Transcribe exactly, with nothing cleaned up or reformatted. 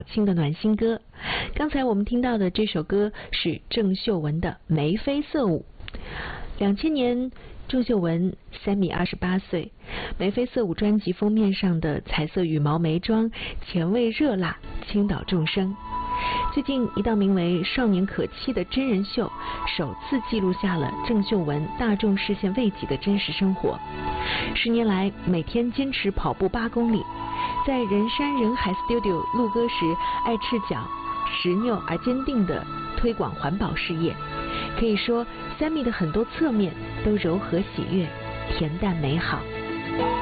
新的暖心歌。刚才我们听到的这首歌是郑秀文的《眉飞色舞》。两千年，郑秀文三米二十八岁，《眉飞色舞》专辑封面上的彩色羽毛眉妆，前卫热辣，倾倒众生。最近一档名为《少年可期》的真人秀，首次记录下了郑秀文大众视线未及的真实生活。十年来，每天坚持跑步八公里，在人山人海 Studio 录歌时，爱赤脚、执拗而坚定地推广环保事业。可以说，Sammy的很多侧面都柔和喜悦、恬淡美好。